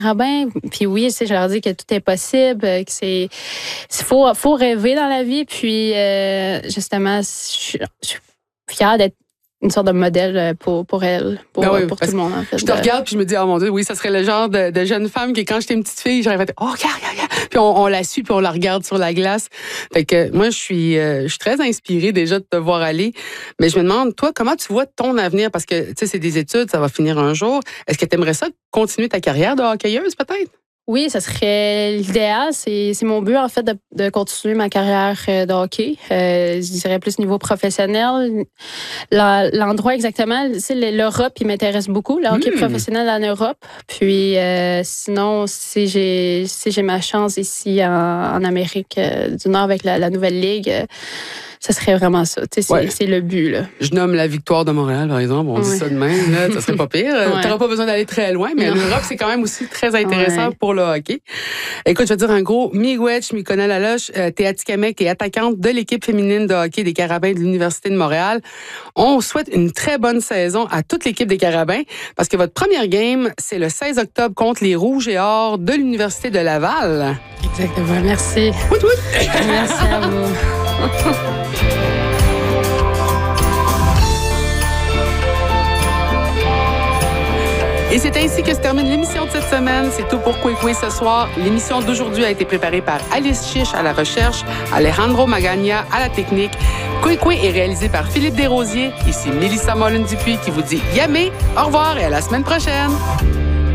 Carabin. Puis oui, tu sais, je leur dis que tout est possible, que faut rêver dans la vie. Puis justement, je suis fière d'être une sorte de modèle pour elle, pour tout le monde, en fait. Je te regarde puis je me dis, oh mon Dieu, oui, ça serait le genre de jeune femme que quand j'étais une petite fille, j'aurais fait, oh, regarde. Puis on la suit puis on la regarde sur la glace. Fait que moi, je suis très inspirée déjà de te voir aller. Mais je me demande, toi, comment tu vois ton avenir? Parce que, tu sais, c'est des études, ça va finir un jour. Est-ce que tu aimerais ça continuer ta carrière de hockeyeuse, peut-être? Oui, ça serait l'idéal. C'est mon but, en fait, de continuer ma carrière de hockey. Je dirais plus niveau professionnel. L'endroit exactement, c'est l'Europe, il m'intéresse beaucoup, le hockey professionnel en Europe. Puis sinon, si j'ai ma chance ici en Amérique du Nord avec la nouvelle ligue, ça serait vraiment ça. C'est le but, là. Je nomme la Victoire de Montréal, par exemple. On dit ça de même, là, ça serait pas pire. Tu n'auras pas besoin d'aller très loin, mais l'Europe, c'est quand même aussi très intéressant pour le hockey. Écoute, je vais te dire un gros miigwech, Mikona Laloche. T'es Atikamekw, t'es attaquante de l'équipe féminine de hockey des Carabins de l'Université de Montréal. On souhaite une très bonne saison à toute l'équipe des Carabins parce que votre première game, c'est le 16 octobre contre les Rouges et Or de l'Université de Laval. Exactement. Merci. Merci à vous. Et c'est ainsi que se termine l'émission de cette semaine. C'est tout pour Kwekwe ce soir. L'émission d'aujourd'hui a été préparée par Alice Chiche à la recherche, Alejandro Magagna à la technique. Kwekwe est réalisé par Philippe Desrosiers. Ici Mélissa Mollin-Dupuis qui vous dit yamé, au revoir et à la semaine prochaine.